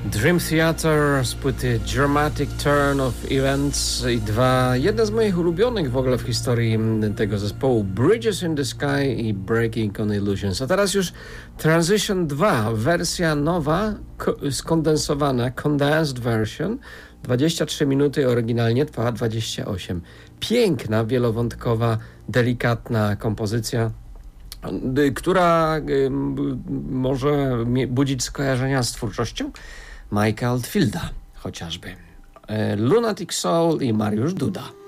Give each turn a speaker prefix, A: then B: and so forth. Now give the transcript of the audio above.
A: Dream Theater z płyty Dramatic Turn of Events i jedne z moich ulubionych w ogóle w historii tego zespołu, Bridges in the Sky i Breaking on Illusions. A teraz już Transition 2, wersja nowa, skondensowana, condensed version, 23 minuty, oryginalnie trwała 28. Piękna, wielowątkowa, delikatna kompozycja, która może budzić skojarzenia z twórczością Mike'a Oldfielda chociażby. Lunatic Soul i Mariusz Duda.